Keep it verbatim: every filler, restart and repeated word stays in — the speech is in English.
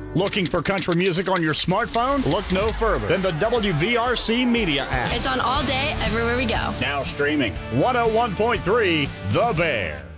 Looking for country music on your smartphone? Look no further than the W V R C Media app. It's on all day, everywhere we go. Now streaming one oh one point three The Bear.